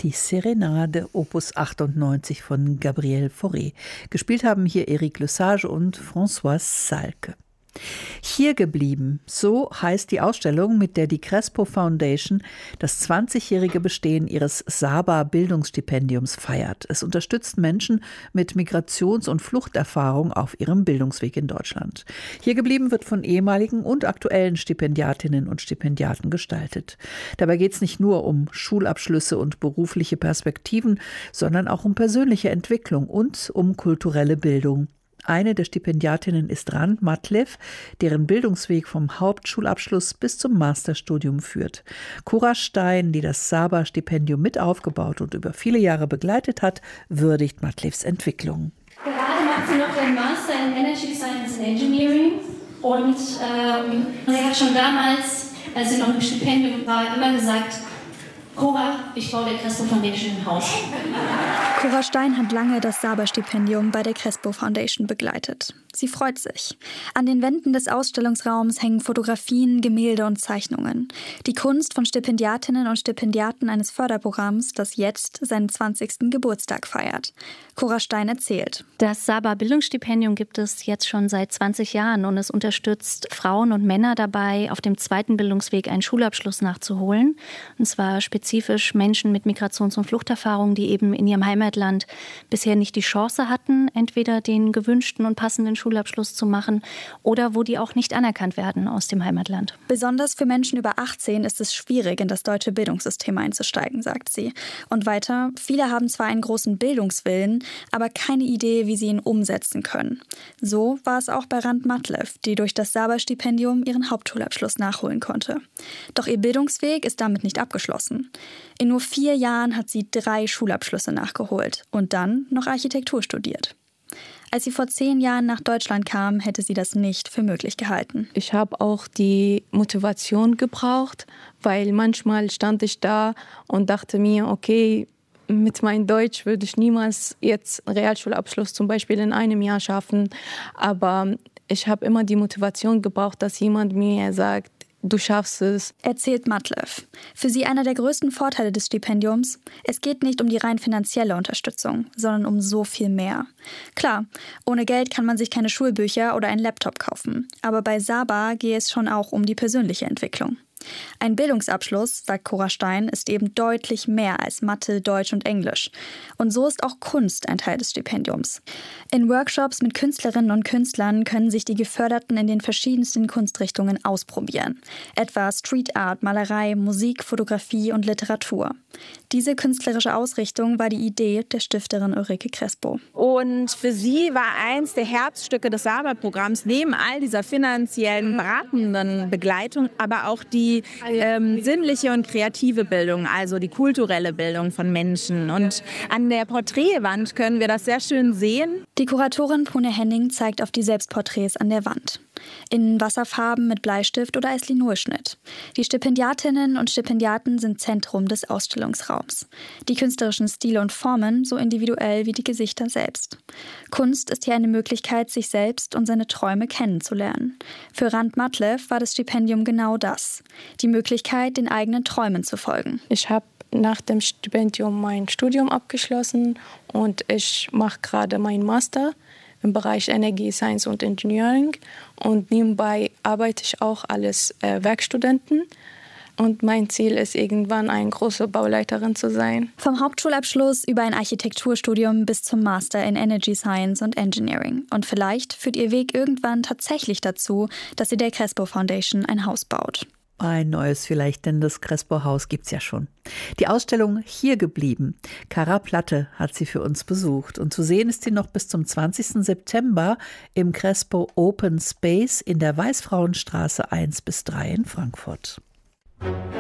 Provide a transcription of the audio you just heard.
die Serenade Opus 98 von Gabriel Fauré. Gespielt haben hier Eric Lesage und François Salke. Hier geblieben, so heißt die Ausstellung, mit der die Crespo Foundation das 20-jährige Bestehen ihres Saba-Bildungsstipendiums feiert. Es unterstützt Menschen mit Migrations- und Fluchterfahrung auf ihrem Bildungsweg in Deutschland. Hier geblieben wird von ehemaligen und aktuellen Stipendiatinnen und Stipendiaten gestaltet. Dabei geht es nicht nur um Schulabschlüsse und berufliche Perspektiven, sondern auch um persönliche Entwicklung und um kulturelle Bildung. Eine der Stipendiatinnen ist Rand Matlev, deren Bildungsweg vom Hauptschulabschluss bis zum Masterstudium führt. Cora Stein, die das Saba-Stipendium mit aufgebaut und über viele Jahre begleitet hat, würdigt Matlevs Entwicklung. Gerade macht sie noch den Master in Energy Science and Engineering und sie hat schon damals, als sie noch im Stipendium war, immer gesagt: Cora, ich baue der Crespo Foundation ein Haus. Cora Stein hat lange das Saba-Stipendium bei der Crespo Foundation begleitet. Sie freut sich. An den Wänden des Ausstellungsraums hängen Fotografien, Gemälde und Zeichnungen. Die Kunst von Stipendiatinnen und Stipendiaten eines Förderprogramms, das jetzt seinen 20. Geburtstag feiert. Cora Stein erzählt. Das Saba-Bildungsstipendium gibt es jetzt schon seit 20 Jahren und es unterstützt Frauen und Männer dabei, auf dem zweiten Bildungsweg einen Schulabschluss nachzuholen. Und zwar spezifisch Menschen mit Migrations- und Fluchterfahrung, die eben in ihrem Heimatland bisher nicht die Chance hatten, entweder den gewünschten und passenden Schulabschluss zu machen oder wo die auch nicht anerkannt werden aus dem Heimatland. Besonders für Menschen über 18 ist es schwierig, in das deutsche Bildungssystem einzusteigen, sagt sie. Und weiter, viele haben zwar einen großen Bildungswillen, aber keine Idee, wie sie ihn umsetzen können. So war es auch bei Rand Matlev, die durch das Saba-Stipendium ihren Hauptschulabschluss nachholen konnte. Doch ihr Bildungsweg ist damit nicht abgeschlossen. In nur 4 Jahren hat sie 3 Schulabschlüsse nachgeholt und dann noch Architektur studiert. Als sie vor 10 Jahren nach Deutschland kam, hätte sie das nicht für möglich gehalten. Ich habe auch die Motivation gebraucht, weil manchmal stand ich da und dachte mir, okay, mit meinem Deutsch würde ich niemals jetzt einen Realschulabschluss zum Beispiel in einem Jahr schaffen. Aber ich habe immer die Motivation gebraucht, dass jemand mir sagt, du schaffst es. Erzählt Matlev. Für sie einer der größten Vorteile des Stipendiums: Es geht nicht um die rein finanzielle Unterstützung, sondern um so viel mehr. Klar, ohne Geld kann man sich keine Schulbücher oder einen Laptop kaufen. Aber bei Saba gehe es schon auch um die persönliche Entwicklung. Ein Bildungsabschluss, sagt Cora Stein, ist eben deutlich mehr als Mathe, Deutsch und Englisch. Und so ist auch Kunst ein Teil des Stipendiums. In Workshops mit Künstlerinnen und Künstlern können sich die Geförderten in den verschiedensten Kunstrichtungen ausprobieren. Etwa Street Art, Malerei, Musik, Fotografie und Literatur. Diese künstlerische Ausrichtung war die Idee der Stifterin Ulrike Crespo. Und für sie war eins der Herzstücke des Saba-Programms, neben all dieser finanziellen, beratenden Begleitung, aber auch die sinnliche und kreative Bildung, also die kulturelle Bildung von Menschen. Und an der Porträtwand können wir das sehr schön sehen. Die Kuratorin Pune Henning zeigt auf die Selbstporträts an der Wand. In Wasserfarben mit Bleistift oder als Linolschnitt. Die Stipendiatinnen und Stipendiaten sind Zentrum des Ausstellungsraums. Die künstlerischen Stile und Formen so individuell wie die Gesichter selbst. Kunst ist hier eine Möglichkeit, sich selbst und seine Träume kennenzulernen. Für Rand Matlev war das Stipendium genau das. Die Möglichkeit, den eigenen Träumen zu folgen. Ich habe nach dem Stipendium mein Studium abgeschlossen und ich mache gerade meinen Master im Bereich Energy Science und Engineering. Und nebenbei arbeite ich auch als Werkstudentin. Und mein Ziel ist, irgendwann eine große Bauleiterin zu sein. Vom Hauptschulabschluss über ein Architekturstudium bis zum Master in Energy Science und Engineering. Und vielleicht führt ihr Weg irgendwann tatsächlich dazu, dass sie der Crespo Foundation ein Haus baut. Ein neues vielleicht, denn das Crespo-Haus gibt's ja schon. Die Ausstellung Hier geblieben. Kara Platte hat sie für uns besucht. Und zu sehen ist sie noch bis zum 20. September im Crespo Open Space in der Weißfrauenstraße 1 bis 3 in Frankfurt.